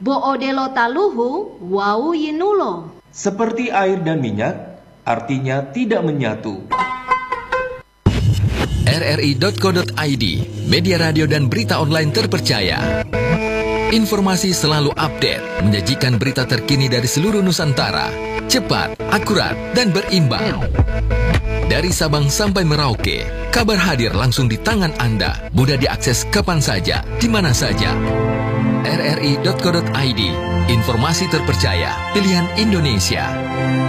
Boodelo taluhu wau yinulo. Seperti air dan minyak, artinya tidak menyatu. rri.co.id, media radio dan berita online terpercaya. Informasi selalu update, menyajikan berita terkini dari seluruh Nusantara. Cepat, akurat, dan berimbang. Dari Sabang sampai Merauke, kabar hadir langsung di tangan Anda. Mudah diakses kapan saja, di mana saja. rri.co.id, informasi terpercaya, pilihan Indonesia.